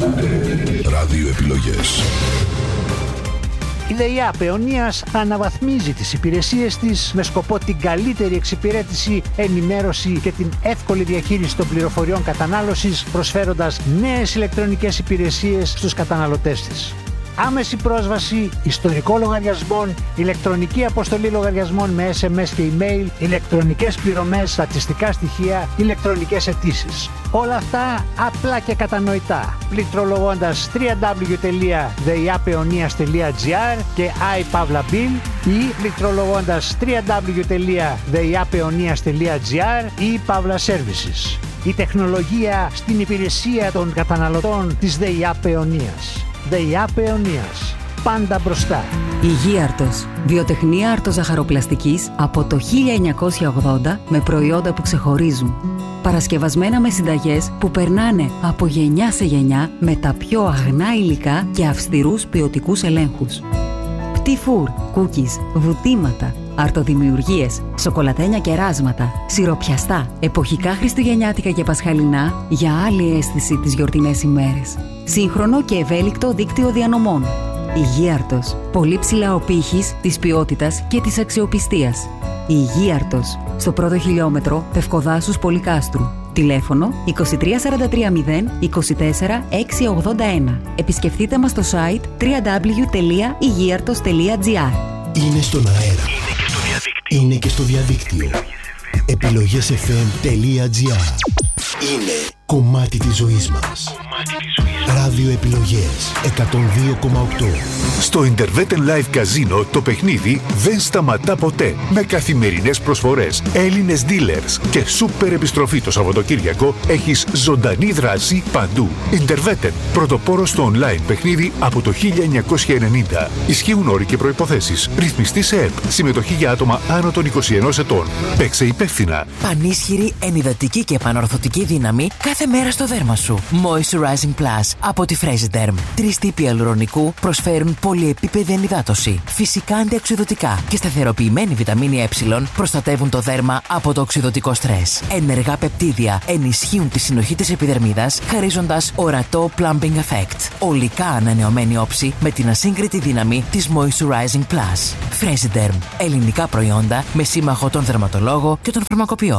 Ραδιοεπιλογές. Η ΔΕΙΑ Παιωνίας αναβαθμίζει τις υπηρεσίες της με σκοπό την καλύτερη εξυπηρέτηση, ενημέρωση και την εύκολη διαχείριση των πληροφοριών κατανάλωσης, προσφέροντας νέες ηλεκτρονικές υπηρεσίες στους καταναλωτές της. Άμεση πρόσβαση, ιστορικό λογαριασμών, ηλεκτρονική αποστολή λογαριασμών με SMS και email, ηλεκτρονικές πληρωμές, στατιστικά στοιχεία, ηλεκτρονικές αιτήσεις. Όλα αυτά απλά και κατανοητά, πληκτρολογώντας www.deiapeonias.gr και iPavlabil ή πληκτρολογώντας www.deiapeonias.gr ή Pavla Services. Η τεχνολογία στην υπηρεσία των καταναλωτών της ΔΕΙΑ Παιωνίας. ΔΕΙΑ Παιωνίας. Πάντα μπροστά. Υγίαρτος. Βιοτεχνία αρτοζαχαροπλαστικής από το 1980 με προϊόντα που ξεχωρίζουν. Παρασκευασμένα με συνταγές που περνάνε από γενιά σε γενιά με τα πιο αγνά υλικά και αυστηρούς ποιοτικούς ελέγχους. Πτυφούρ, κούκκις, βουτήματα, αρτοδημιουργίες, σοκολατένια κεράσματα, σιροπιαστά, εποχικά χριστουγεννιάτικα και πασχαλινά για άλλη αίσθηση τις γιορτινές ημέρες. Σύγχρονο και ευέλικτο δίκτυο διανομών. Υγίαρτος. Πολύ ψηλά ο πύχης της ποιότητας και της αξιοπιστίας. Υγίαρτος. Στο πρώτο χιλιόμετρο Πευκοδάσους Πολυκάστρου. Τηλέφωνο 23430 24 681. Επισκεφτείτε μας στο site www.ygiertos.gr. Είναι στον αέρα. Είναι και στο διαδίκτυο. Επιλογές.fm.gr. Είναι κομμάτι της ζωής μας. Ραδιοεπιλογές 102,8. Στο Interveten Live Casino το παιχνίδι δεν σταματά ποτέ. Με καθημερινές προσφορές, Έλληνες dealers και σούπερ επιστροφή το Σαββατοκύριακο, έχεις ζωντανή δράση παντού. Interveten, πρωτοπόρο στο online παιχνίδι από το 1990. Ισχύουν όροι και προϋποθέσεις. Ρυθμιστή σε ΕΠ. Συμμετοχή για άτομα άνω των 21 ετών. Παίξε υπεύθυνα. Πανίσχυρη, ενυδατική και επανορθωτική δύναμη κάθε μέρα στο δέρμα σου. Moisturizing Plus από τη Fresiderm. 3 τύποι αλουρονικού προσφέρουν πολυεπίπεδη ενυδάτωση. Φυσικά αντιοξειδωτικά και σταθεροποιημένη βιταμίνη Ε προστατεύουν το δέρμα από το οξειδωτικό στρες. Ενεργά πεπτίδια ενισχύουν τη συνοχή της επιδερμίδας, χαρίζοντας ορατό plumping effect. Ολικά ανανεωμένη όψη με την ασύγκριτη δύναμη της Moisturizing Plus. Fresiderm. Ελληνικά προϊόντα με σύμμαχο τον δερματολόγο και τον φαρμακοποιό.